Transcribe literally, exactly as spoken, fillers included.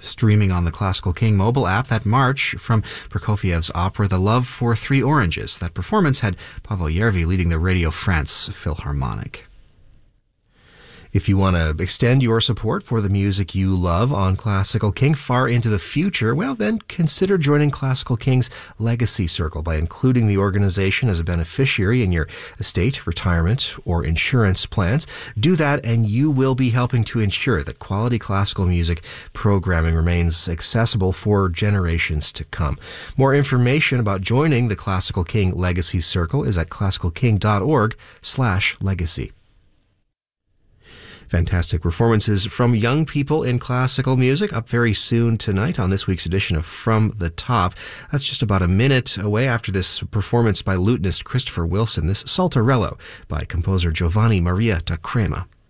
Streaming on the Classical King mobile app, that march from Prokofiev's opera The Love for Three Oranges. That performance had Pavel Yervi leading the Radio France Philharmonic. If you want to extend your support for the music you love on Classical King far into the future, well, then consider joining Classical King's Legacy Circle by including the organization as a beneficiary in your estate, retirement, or insurance plans. Do that, and you will be helping to ensure that quality classical music programming remains accessible for generations to come. More information about joining the Classical King Legacy Circle is at classical king dot org slash legacy. Fantastic performances from young people in classical music up very soon tonight on this week's edition of From the Top. That's just about a minute away after this performance by lutenist Christopher Wilson, this Saltarello by composer Giovanni Maria da Crema.